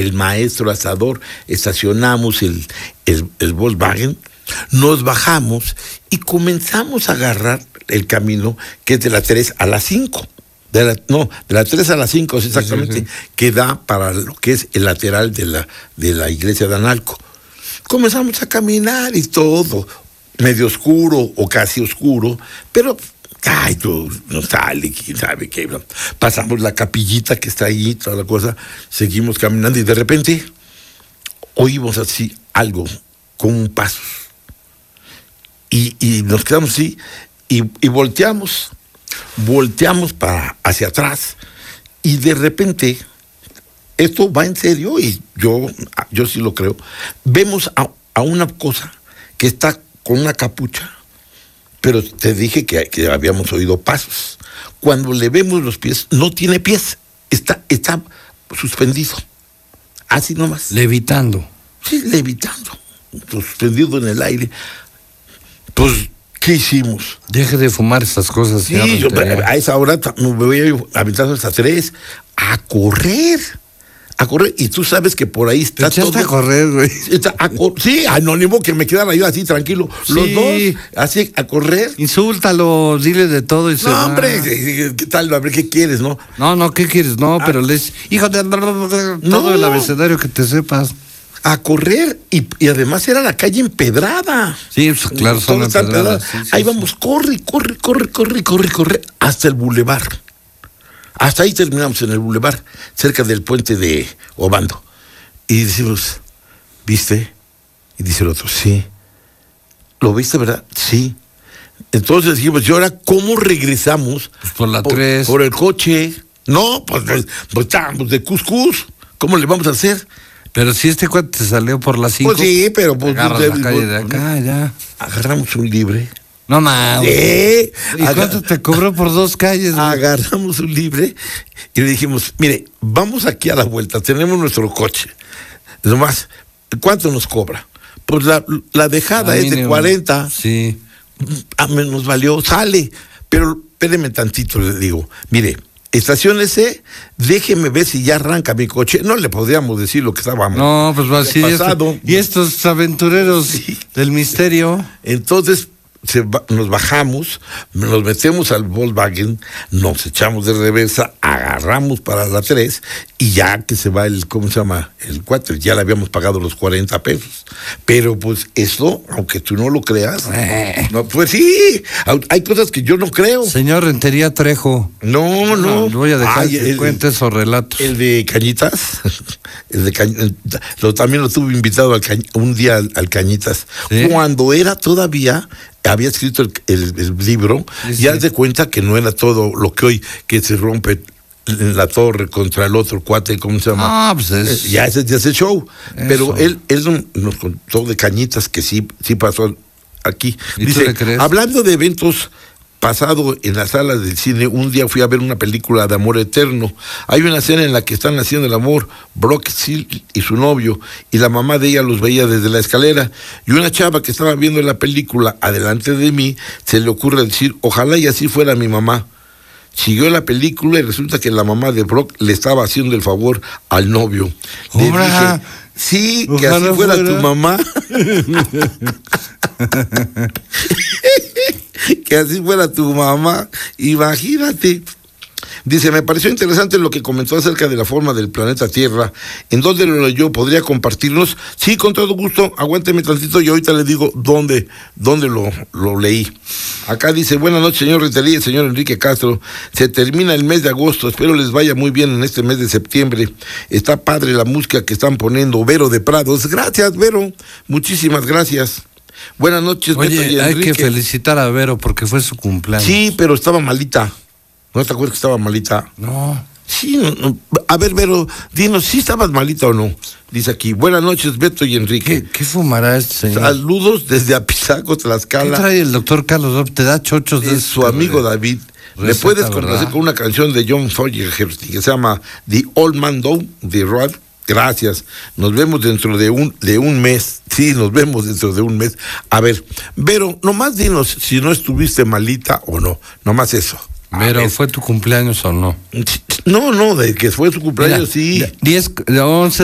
el maestro asador, estacionamos el Volkswagen, nos bajamos y comenzamos a agarrar el camino que es de la 3 a la 5. De la 3 a la 5 exactamente, sí. Que da para lo que es el lateral de la iglesia de Analco. Comenzamos a caminar y todo, medio oscuro o casi oscuro, pero tú no sale, quién sabe qué. Pasamos la capillita que está ahí, toda la cosa, seguimos caminando y de repente oímos así algo, con un paso. Y nos quedamos así y volteamos para hacia atrás y de repente esto va en serio y yo sí lo creo. Vemos a una cosa que está con una capucha, pero te dije que habíamos oído pasos. Cuando le vemos los pies, no tiene pies, está suspendido, así nomás. Levitando. Sí, levitando, suspendido en el aire. Pues, ¿qué hicimos? Deje de fumar esas cosas. Sí, a esa hora me voy aventando hasta 3 a correr. Y tú sabes que por ahí está todo. A correr, güey. Sí, anónimo, que me quedan ahí así tranquilo. Sí. Los dos, así a correr. Insúltalo, dile de todo y se va. Hombre, ¿qué tal? A ver, ¿qué quieres, no? No, ¿qué quieres? No, pero hijo de todo el abecedario que te sepas. A correr, y además era la calle empedrada. Sí, claro, son empedradas. Sí, ahí vamos, corre, hasta el bulevar. Hasta ahí terminamos en el bulevar, cerca del puente de Obando. Y decimos, ¿viste? Y dice el otro, sí. ¿Lo viste, verdad? Sí. Entonces dijimos, ¿y ahora cómo regresamos? Pues por la 3. Por el coche. No, pues estábamos de Cuscús. ¿Cómo le vamos a hacer? Pero si este cuate se salió por la 5. Pues sí, pero pues agarra la calle de acá, ya. Agarramos un libre. No mames. ¿Y cuánto te cobró por 2 calles? Agarramos un libre y le dijimos, mire, vamos aquí a la vuelta, tenemos nuestro coche. Nomás, ¿cuánto nos cobra? Pues la dejada es de 40. Sí. Nos valió, sale. Pero espéreme tantito, le digo, mire, estaciónese, déjeme ver si ya arranca mi coche. No le podríamos decir lo que estábamos. No, pues así pasado. Y estos aventureros del misterio. Entonces nos bajamos, nos metemos al Volkswagen, nos echamos de reversa, agarramos para la 3 y ya que se va el 4, ya le habíamos pagado los 40 pesos. Pero pues eso, aunque tú no lo creas, no, pues sí, hay cosas que yo no creo. Señor Rentería Trejo. No. Voy a dejar que cuente esos relatos. El de Cañitas, también lo tuve invitado un día al Cañitas, ¿sí? Cuando era todavía... había escrito el libro, sí. Y haz de cuenta que no era todo lo que hoy, que se rompe en la torre contra el otro cuate, ¿cómo se llama? Pues ya ese show. Eso. Pero él nos contó de Cañitas que sí pasó aquí. Dice, hablando de eventos pasado en las salas del cine, un día fui a ver una película de amor eterno. Hay una escena en la que están haciendo el amor, Brock Seal y su novio, y la mamá de ella los veía desde la escalera, y una chava que estaba viendo la película adelante de mí, se le ocurre decir, ojalá y así fuera mi mamá. Siguió la película y resulta que la mamá de Brock le estaba haciendo el favor al novio. Le dije, sí, que así fuera tu mamá. Que así fuera tu mamá, imagínate. Dice, me pareció interesante lo que comentó acerca de la forma del planeta Tierra. ¿En dónde lo leyó? ¿Podría compartirnos? Sí, con todo gusto, aguánteme tantito y ahorita le digo dónde lo leí. Acá dice, buenas noches, señor Rentería, señor Enrique Castro. Se termina el mes de agosto, espero les vaya muy bien en este mes de septiembre. Está padre la música que están poniendo. Vero de Prados, gracias, Vero, muchísimas gracias. Buenas noches, Beto y Enrique. Hay que felicitar a Vero porque fue su cumpleaños. Sí, pero estaba malita. ¿No te acuerdas que estaba malita? No. Sí, no. A ver, Vero, dinos, ¿sí estabas malita o no? Dice aquí, buenas noches, Beto y Enrique. ¿Qué fumará este señor? Saludos desde Apizaco, Tlaxcala. ¿Qué trae el doctor Carlos? ¿Te da chochos? Es su amigo David. Le puedes conocer con una canción de John Fogerty que se llama The Old Man Down, de Rod. Gracias. Nos vemos dentro de un mes. Sí, nos vemos dentro de un mes. A ver, Vero, nomás dinos si no estuviste malita o no. Nomás eso. Pero, ¿fue tu cumpleaños o no? No, de que fue su cumpleaños, mira, sí. 11